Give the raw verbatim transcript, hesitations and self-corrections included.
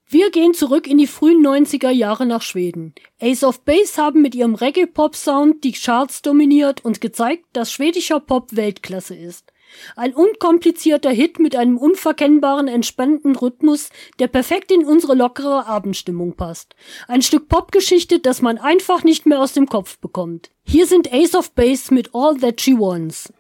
Wir gehen zurück in die frühen neunziger Jahre nach Schweden. Ace of Base haben mit ihrem Reggae-Pop-Sound die Charts dominiert und gezeigt, dass schwedischer Pop Weltklasse ist. Ein unkomplizierter Hit mit einem unverkennbaren, entspannten Rhythmus, der perfekt in unsere lockere Abendstimmung passt. Ein Stück Popgeschichte, das man einfach nicht mehr aus dem Kopf bekommt. Hier sind Ace of Base mit All That She Wants.